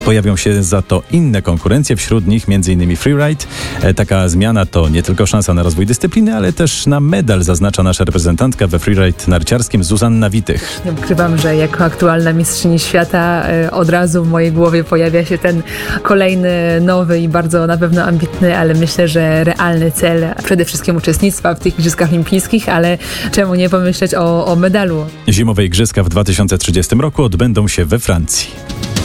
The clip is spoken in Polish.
Pojawią się za to inne konkurencje, wśród nich m.in. freeride. Taka zmiana to nie tylko szansa na rozwój dyscypliny, ale też na medal, zaznacza nasza reprezentantka we freeride narciarskim Zuzanna Witych. Nie ukrywam, że jako aktualna mistrzyni świata od razu w mojej głowie pojawia się ten kolejny, nowy i bardzo na pewno ambitny, ale myślę, że realny cel. Przede wszystkim uczestnictwa w tych Igrzyskach Olimpijskich, ale czemu nie pomyśleć o medalu? Zimowe Igrzyska w 2030 roku odbędą się we Francji.